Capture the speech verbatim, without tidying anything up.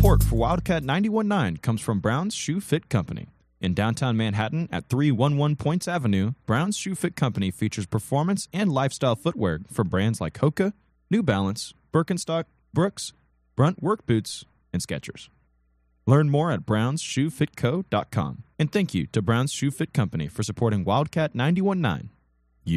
Support for Wildcat ninety-one point nine comes from Brown's Shoe Fit Company. In downtown Manhattan at three eleven Points Avenue, Brown's Shoe Fit Company features performance and lifestyle footwear for brands like Hoka, New Balance, Birkenstock, Brooks, Brunt Work Boots, and Skechers. Learn more at browns shoe fit co dot com. And thank you to Brown's Shoe Fit Company for supporting Wildcat ninety-one point nine.